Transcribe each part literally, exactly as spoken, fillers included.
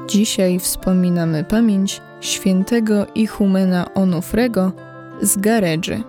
Dzisiaj wspominamy pamięć świętego ichumena Onufrego z Garedży.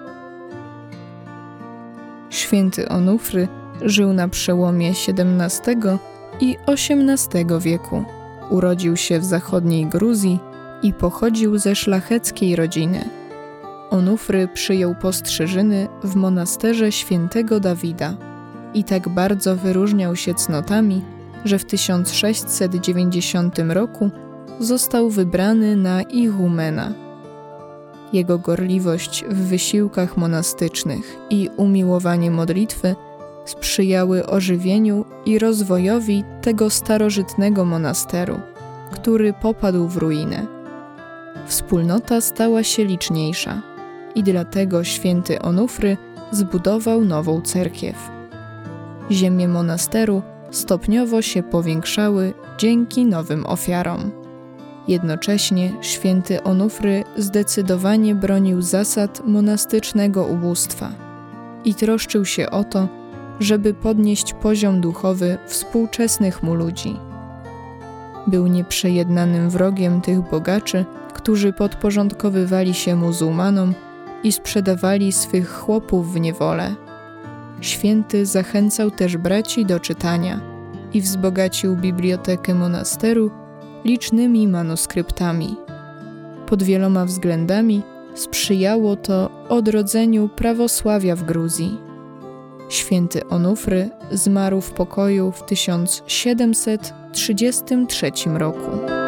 Święty Onufry żył na przełomie siedemnastego i osiemnastego wieku. Urodził się w zachodniej Gruzji i pochodził ze szlacheckiej rodziny. Onufry przyjął postrzyżyny w monasterze świętego Dawida i tak bardzo wyróżniał się cnotami, że w tysiąc sześćset dziewięćdziesiątym roku został wybrany na ichumena. Jego gorliwość w wysiłkach monastycznych i umiłowanie modlitwy sprzyjały ożywieniu i rozwojowi tego starożytnego monasteru, który popadł w ruinę. Wspólnota stała się liczniejsza i dlatego święty Onufry zbudował nową cerkiew. Ziemie monasteru stopniowo się powiększały dzięki nowym ofiarom. Jednocześnie święty Onufry zdecydowanie bronił zasad monastycznego ubóstwa i troszczył się o to, żeby podnieść poziom duchowy współczesnych mu ludzi. Był nieprzejednanym wrogiem tych bogaczy, którzy podporządkowywali się muzułmanom i sprzedawali swych chłopów w niewolę. Święty zachęcał też braci do czytania i wzbogacił bibliotekę monasteru licznymi manuskryptami. Pod wieloma względami sprzyjało to odrodzeniu prawosławia w Gruzji. Święty Onufry zmarł w pokoju w tysiąc siedemset trzydziestym trzecim roku.